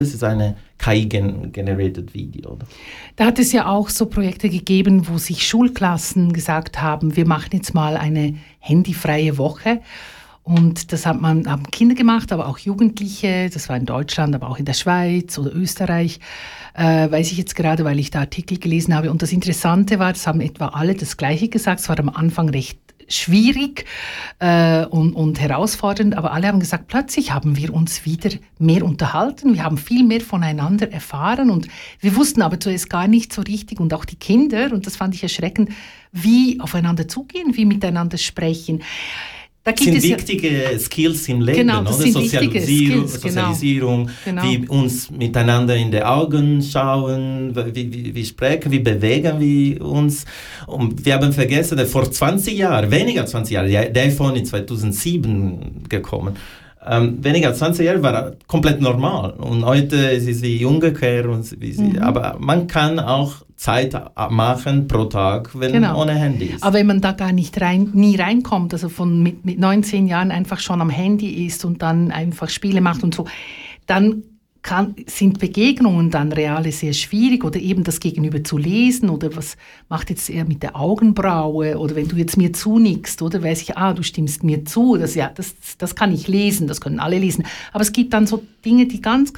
Das ist eine KI-generated Video. Da hat es ja auch so Projekte gegeben, wo sich Schulklassen gesagt haben, wir machen jetzt mal eine handyfreie Woche. Und das haben Kinder gemacht, aber auch Jugendliche. Das war in Deutschland, aber auch in der Schweiz oder Österreich. Weiß ich jetzt gerade, weil ich da Artikel gelesen habe. Und das Interessante war, das haben etwa alle das Gleiche gesagt. Es war am Anfang recht schwierig und herausfordernd, aber alle haben gesagt, plötzlich haben wir uns wieder mehr unterhalten, wir haben viel mehr voneinander erfahren und wir wussten aber zuerst gar nicht so richtig und auch die Kinder, und das fand ich erschreckend, wie aufeinander zugehen, wie miteinander sprechen. Da gibt es wichtige Skills im Leben, genau, das oder? sind Skills, Sozialisierung, genau. Wie uns miteinander in die Augen schauen, wie sprechen, wie bewegen wir uns. Und wir haben vergessen, dass vor 20 Jahren, weniger 20 Jahre, der iPhone ist 2007 gekommen. Weniger als 20 Jahre war komplett normal. Und heute ist es wie umgekehrt. Aber man kann auch Zeit machen pro Tag, wenn ohne Handy ist. Aber wenn man da gar nicht nie reinkommt, also mit 19 Jahren einfach schon am Handy ist und dann einfach Spiele macht und so, dann sind Begegnungen dann reale sehr schwierig oder eben das Gegenüber zu lesen oder was macht jetzt er mit der Augenbraue oder wenn du jetzt mir zunickst oder weiß ich, du stimmst mir zu, das kann ich lesen, das können alle lesen, aber es gibt dann so Dinge, die ganz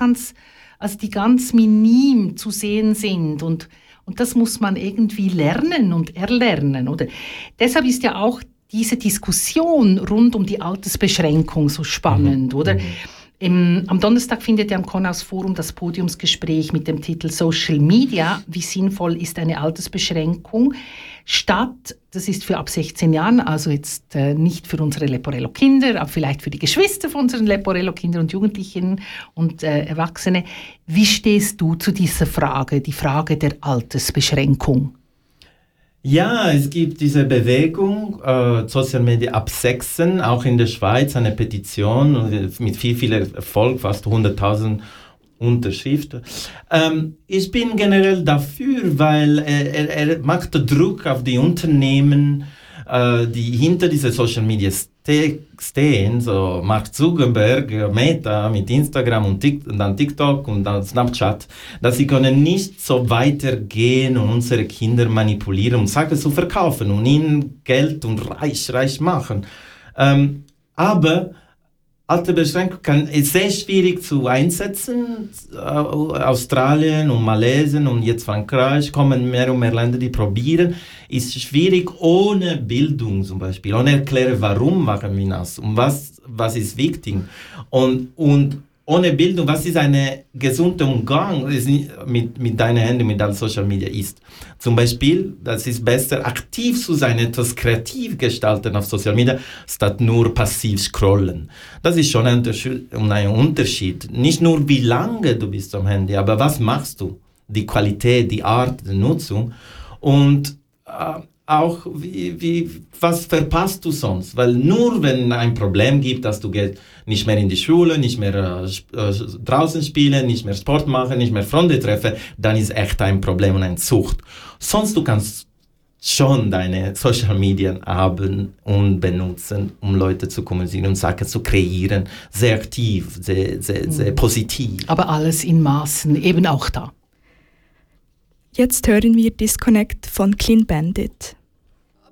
minim zu sehen sind und das muss man irgendwie lernen und erlernen, oder? Deshalb ist ja auch diese Diskussion rund um die Altersbeschränkung so spannend, oder? Am Donnerstag findet ja am Konhaus Forum das Podiumsgespräch mit dem Titel Social Media, wie sinnvoll ist eine Altersbeschränkung, statt, das ist für ab 16 Jahren, also jetzt nicht für unsere Leporello-Kinder, aber vielleicht für die Geschwister von unseren Leporello-Kindern und Jugendlichen und Erwachsene. Wie stehst du zu dieser Frage, die Frage der Altersbeschränkung? Ja, es gibt diese Bewegung, Social Media ab 6, auch in der Schweiz eine Petition mit viel Erfolg, fast 100.000 Unterschriften. Ich bin generell dafür, weil er macht Druck auf die Unternehmen, die hinter dieser Social Media stehen, so Mark Zuckerberg, Meta mit Instagram und dann TikTok und dann Snapchat, dass sie können nicht so weitergehen und unsere Kinder manipulieren, um Sachen zu verkaufen und ihnen Geld und reich machen. Aber Altersbeschränkung ist sehr schwierig zu einsetzen. Australien und Malaysia und jetzt Frankreich kommen mehr und mehr Länder, die probieren. Ist schwierig ohne Bildung zum Beispiel, ohne erklären, warum machen wir das und was ist wichtig. Und ohne Bildung, was ist eine gesunde Umgang mit deinen Händen, mit all Social Media ist. Zum Beispiel, das ist besser, aktiv zu sein, etwas kreativ gestalten auf Social Media, statt nur passiv scrollen. Das ist schon ein Unterschied. Nicht nur, wie lange du bist am Handy, aber was machst du? Die Qualität, die Art der Nutzung und auch, was verpasst du sonst? Weil nur wenn ein Problem gibt, dass du gehst nicht mehr in die Schule, nicht mehr draußen spielen, nicht mehr Sport machen, nicht mehr Freunde treffen, dann ist echt ein Problem und eine Sucht. Sonst du kannst schon deine Social Media haben und benutzen, um Leute zu kommunizieren und Sachen zu kreieren. Sehr aktiv, sehr positiv. Aber alles in Maßen, eben auch da. Jetzt hören wir Disconnect von Clean Bandit.